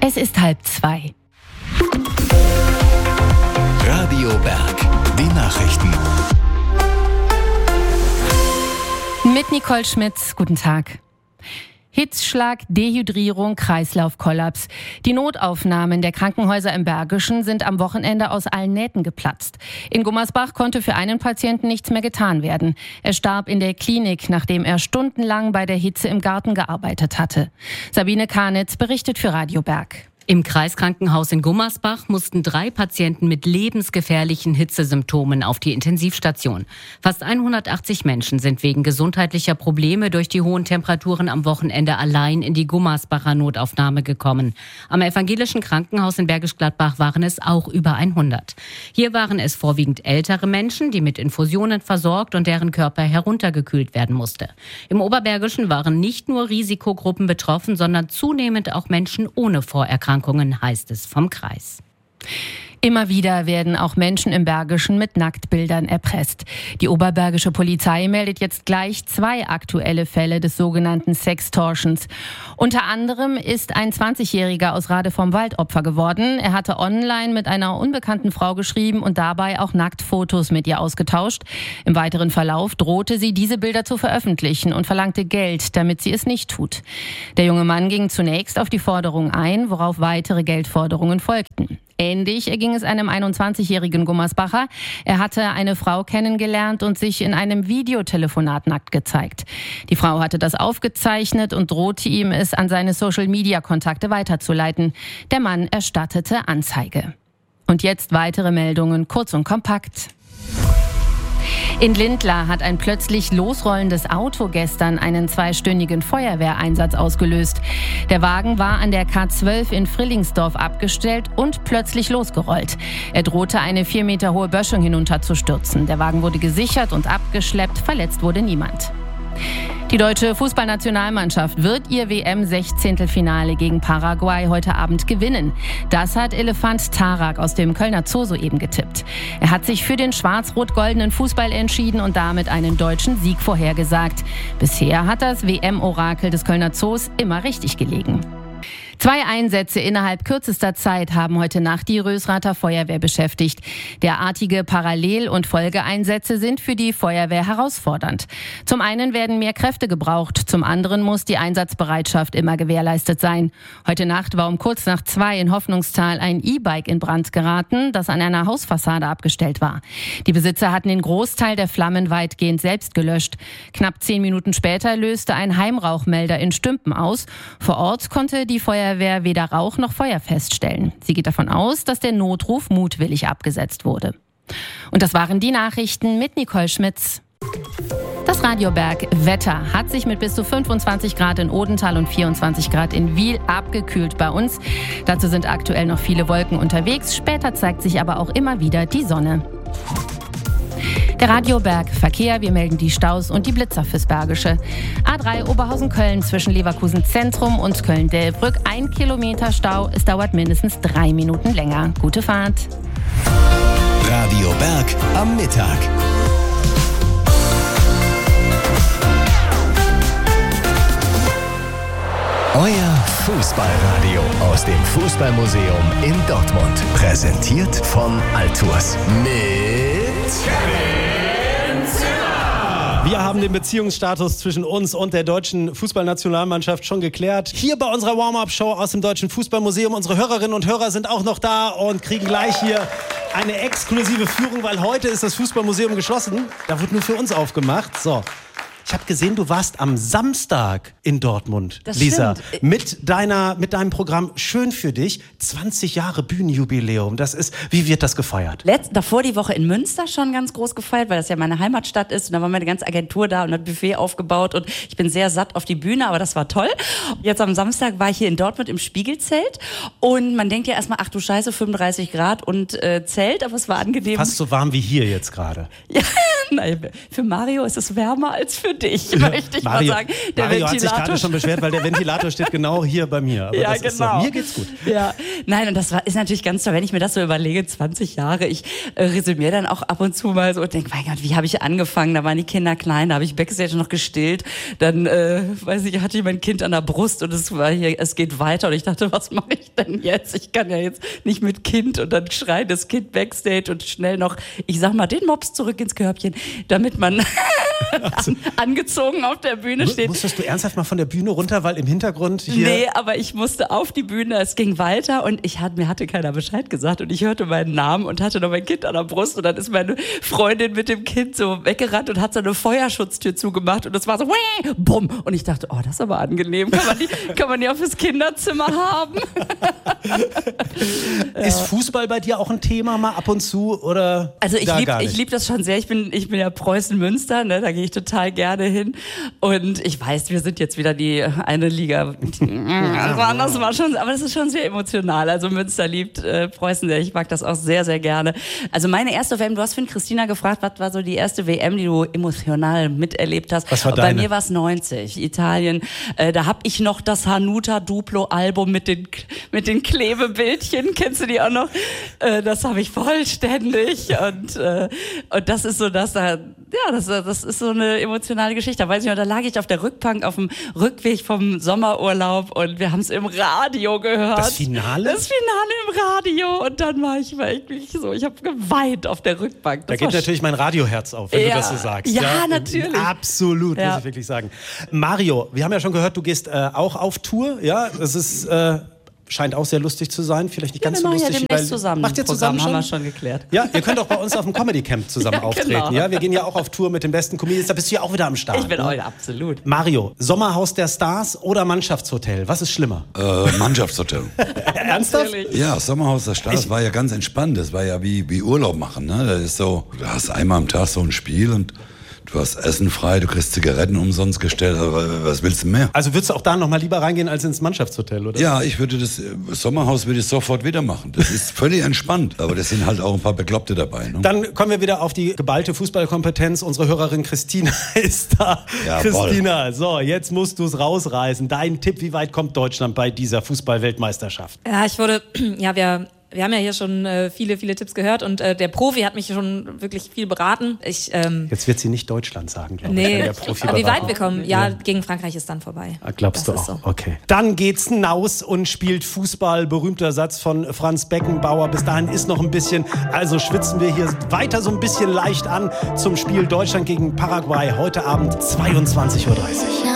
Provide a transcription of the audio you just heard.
Es ist 1:30. Radio Berg, die Nachrichten. Mit Nicole Schmitz, guten Tag. Hitzschlag, Dehydrierung, Kreislaufkollaps. Die Notaufnahmen der Krankenhäuser im Bergischen sind am Wochenende aus allen Nähten geplatzt. In Gummersbach konnte für einen Patienten nichts mehr getan werden. Er starb in der Klinik, nachdem er stundenlang bei der Hitze im Garten gearbeitet hatte. Sabine Karnitz berichtet für Radio Berg. Im Kreiskrankenhaus in Gummersbach mussten 3 Patienten mit lebensgefährlichen Hitzesymptomen auf die Intensivstation. Fast 180 Menschen sind wegen gesundheitlicher Probleme durch die hohen Temperaturen am Wochenende allein in die Gummersbacher Notaufnahme gekommen. Am evangelischen Krankenhaus in Bergisch Gladbach waren es auch über 100. Hier waren es vorwiegend ältere Menschen, die mit Infusionen versorgt und deren Körper heruntergekühlt werden musste. Im Oberbergischen waren nicht nur Risikogruppen betroffen, sondern zunehmend auch Menschen ohne Vorerkrankungen, heißt es vom Kreis. Immer wieder werden auch Menschen im Bergischen mit Nacktbildern erpresst. Die oberbergische Polizei meldet jetzt gleich 2 aktuelle Fälle des sogenannten Sextortions. Unter anderem ist ein 20-Jähriger aus Rade vom Wald Opfer geworden. Er hatte online mit einer unbekannten Frau geschrieben und dabei auch Nacktfotos mit ihr ausgetauscht. Im weiteren Verlauf drohte sie, diese Bilder zu veröffentlichen und verlangte Geld, damit sie es nicht tut. Der junge Mann ging zunächst auf die Forderung ein, worauf weitere Geldforderungen folgten. Ähnlich erging es einem 21-jährigen Gummersbacher. Er hatte eine Frau kennengelernt und sich in einem Videotelefonat nackt gezeigt. Die Frau hatte das aufgezeichnet und drohte ihm, es an seine Social-Media-Kontakte weiterzuleiten. Der Mann erstattete Anzeige. Und jetzt weitere Meldungen, kurz und kompakt. In Lindlar hat ein plötzlich losrollendes Auto gestern einen 2-stündigen Feuerwehreinsatz ausgelöst. Der Wagen war an der K12 in Frillingsdorf abgestellt und plötzlich losgerollt. Er drohte, eine 4 Meter hohe Böschung hinunterzustürzen. Der Wagen wurde gesichert und abgeschleppt, verletzt wurde niemand. Die deutsche Fußballnationalmannschaft wird ihr WM-16-Finale gegen Paraguay heute Abend gewinnen. Das hat Elefant Tarak aus dem Kölner Zoo soeben getippt. Er hat sich für den schwarz-rot-goldenen Fußball entschieden und damit einen deutschen Sieg vorhergesagt. Bisher hat das WM-Orakel des Kölner Zoos immer richtig gelegen. 2 Einsätze innerhalb kürzester Zeit haben heute Nacht die Rösrather Feuerwehr beschäftigt. Derartige Parallel- und Folgeeinsätze sind für die Feuerwehr herausfordernd. Zum einen werden mehr Kräfte gebraucht, zum anderen muss die Einsatzbereitschaft immer gewährleistet sein. Heute Nacht war um kurz nach 2 in Hoffnungstal ein E-Bike in Brand geraten, das an einer Hausfassade abgestellt war. Die Besitzer hatten den Großteil der Flammen weitgehend selbst gelöscht. Knapp 10 Minuten später löste ein Heimrauchmelder in Stümpen aus. Vor Ort konnte die Feuerwehr weder Rauch noch Feuer feststellen. Sie geht davon aus, dass der Notruf mutwillig abgesetzt wurde. Und das waren die Nachrichten mit Nicole Schmitz. Das Radio Berg Wetter hat sich mit bis zu 25 Grad in Odenthal und 24 Grad in Wiel abgekühlt bei uns. Dazu sind aktuell noch viele Wolken unterwegs. Später zeigt sich aber auch immer wieder die Sonne. Der Radio Berg Verkehr, wir melden die Staus und die Blitzer fürs Bergische. A3 Oberhausen-Köln zwischen Leverkusen Zentrum und Köln-Delbrück. 1 Kilometer Stau, es dauert mindestens 3 Minuten länger. Gute Fahrt. Radio Berg am Mittag. Euer Fußballradio aus dem Fußballmuseum in Dortmund. Präsentiert von Altours. Mit Kevin Zimmer. Wir haben den Beziehungsstatus zwischen uns und der deutschen Fußballnationalmannschaft schon geklärt. Hier bei unserer Warm-Up-Show aus dem Deutschen Fußballmuseum. Unsere Hörerinnen und Hörer sind auch noch da und kriegen gleich hier eine exklusive Führung, weil heute ist das Fußballmuseum geschlossen. Da wird nur für uns aufgemacht. So. Ich habe gesehen, du warst am Samstag in Dortmund, das Lisa, stimmt. mit deinem Programm Schön für dich, 20 Jahre Bühnenjubiläum. Das ist, wie wird das gefeiert? Davor die Woche in Münster schon ganz groß gefeiert, weil das ja meine Heimatstadt ist. Und da war meine ganze Agentur da und hat Buffet aufgebaut und ich bin sehr satt auf die Bühne, aber das war toll. Jetzt am Samstag war ich hier in Dortmund im Spiegelzelt und man denkt ja erstmal, ach du Scheiße, 35 Grad und Zelt, aber es war angenehm. Fast so warm wie hier jetzt gerade. Ja, nein, für Mario ist es wärmer als für für dich, möchte ich mal sagen. Der Mario hat sich gerade schon beschwert, weil der Ventilator steht genau hier bei mir. Aber ja, das ist so. Mir geht's gut. Ja. Nein, und ist natürlich ganz toll, wenn ich mir das so überlege, 20 Jahre. Ich resümiere dann auch ab und zu mal so und denke, mein Gott, wie habe ich angefangen? Da waren die Kinder klein, da habe ich Backstage noch gestillt. Dann, weiß ich, hatte ich mein Kind an der Brust und es geht weiter. Und ich dachte, was mache ich denn jetzt? Ich kann ja jetzt nicht mit Kind und dann schreit das Kind Backstage und schnell noch, ich sag mal, den Mops zurück ins Körbchen, damit man angezogen auf der Bühne steht. Musstest du ernsthaft mal von der Bühne runter, weil im Hintergrund hier... Nee, aber ich musste auf die Bühne, es ging weiter und mir hatte keiner Bescheid gesagt und ich hörte meinen Namen und hatte noch mein Kind an der Brust und dann ist meine Freundin mit dem Kind so weggerannt und hat so eine Feuerschutztür zugemacht und es war so, bumm. Und ich dachte, oh, das ist aber angenehm, kann man die auch fürs Kinderzimmer haben? Ist Fußball bei dir auch ein Thema mal ab und zu oder also gar nicht? Ich liebe das schon sehr. Ich bin ja Preußen-Münster, ne? Da gehe ich total gerne hin. Und ich weiß, wir sind jetzt wieder die eine Liga. Das war schon, aber das ist schon sehr emotional. Also Münster liebt Preußen sehr. Ich mag das auch sehr, sehr gerne. Also meine erste WM, du hast von Christina gefragt, was war so die erste WM, die du emotional miterlebt hast? Was war deine? Bei mir war es 90, Italien. Da habe ich noch das Hanuta Duplo-Album mit den Klebebildchen. Kennst du die auch noch? Das habe ich vollständig. Und das ist so das ist so eine emotionale Geschichte. Da weiß ich noch, da lag ich auf der Rückbank auf dem Rückweg vom Sommerurlaub und wir haben es im Radio gehört. Das Finale? Das Finale im Radio. Und dann war ich wirklich so, ich habe geweint auf der Rückbank. Da geht natürlich mein Radioherz auf, wenn du das so sagst. Ja, natürlich. Absolut, muss ich wirklich sagen. Mario, wir haben ja schon gehört, du gehst auch auf Tour. Ja, das ist... scheint auch sehr lustig zu sein, vielleicht nicht ganz so lustig. Ja, demnächst zusammen. Macht ihr zusammen schon? Haben wir schon geklärt. Ja, ihr könnt auch bei uns auf dem Comedy Camp zusammen auftreten. Genau. Ja, wir gehen ja auch auf Tour mit den besten Comedians. Da bist du ja auch wieder am Start. Ich bin absolut. Mario, Sommerhaus der Stars oder Mannschaftshotel? Was ist schlimmer? Mannschaftshotel. Ernsthaft? Ja, Sommerhaus der Stars war ja ganz entspannt. Das war ja wie Urlaub machen. Ne? Das ist so, du hast einmal am Tag so ein Spiel und du hast Essen frei, du kriegst Zigaretten umsonst gestellt, aber was willst du mehr? Also würdest du auch da noch mal lieber reingehen als ins Mannschaftshotel, oder? Ja, ich würde das Sommerhaus würde ich sofort wieder machen. Das ist völlig entspannt, aber das sind halt auch ein paar Bekloppte dabei. Ne? Dann kommen wir wieder auf die geballte Fußballkompetenz. Unsere Hörerin Christina ist da. Ja, Christina, so, jetzt musst du es rausreißen. Dein Tipp, wie weit kommt Deutschland bei dieser Fußball-Weltmeisterschaft? Ja, wir haben ja hier schon viele Tipps gehört und der Profi hat mich schon wirklich viel beraten. Jetzt wird sie nicht Deutschland sagen, glaube ich. Nee, Der Profi aber wie beraten. weit wir kommen, ja, gegen Frankreich ist dann vorbei. Glaubst das du ist auch? so. Okay. Dann geht's hinaus und spielt Fußball. Berühmter Satz von Franz Beckenbauer. Bis dahin ist noch ein bisschen, also schwitzen wir hier weiter so ein bisschen leicht an zum Spiel Deutschland gegen Paraguay. Heute Abend 22:30 Uhr.